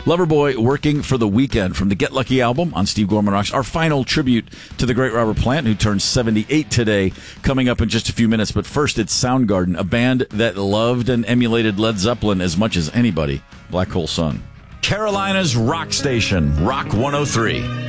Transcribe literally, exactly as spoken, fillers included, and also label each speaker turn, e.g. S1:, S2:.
S1: Loverboy, Working for the Weekend from the Get Lucky album on Steve Gorman Rocks. Our final tribute to the great Robert Plant, who turned seventy-eight today, coming up in just a few minutes. But first, it's Soundgarden, a band that loved and emulated Led Zeppelin as much as anybody. Black Hole Sun. Carolina's rock station, Rock one oh three.